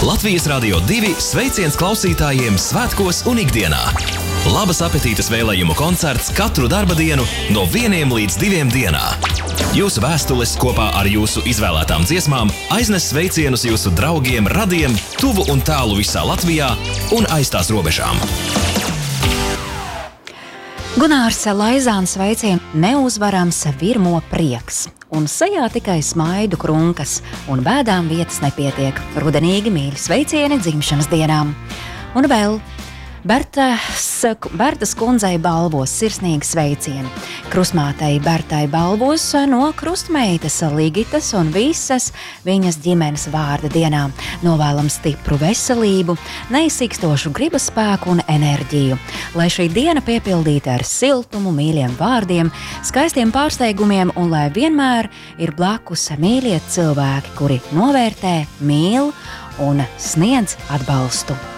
Latvijas Radio 2 sveiciens klausītājiem svētkos un ikdienā. Labas apetītes vēlējumu koncerts katru darba dienu no 1 līdz 2 dienā. Jūsu vēstules kopā ar jūsu izvēlētām dziesmām aiznes sveicienus jūsu draugiem, radiem, tuvu un tālu visā Latvijā un aiz tās robežām. Gunārs Laizāns sveicien neuzvarams virmo prieks. Un sejā tikai smaidu krunkas, un bēdām vietas nepietiek. Rudenīgi mīļi sveicieni dzimšanas dienām. Un vēl Bertas kundzei balvos sirsnīgi sveicieni. Krustmātei Bertai balvos no krustmeitas Ligitas un visas viņas ģimenes vārda dienā. Novēlam stipru veselību, neizsīkstošu gribas spēku un enerģiju. Lai šī diena piepildīta ar siltumu, mīļiem vārdiem, skaistiem pārsteigumiem un lai vienmēr ir blakus mīļie cilvēki, kuri novērtē, mīl un sniedz atbalstu.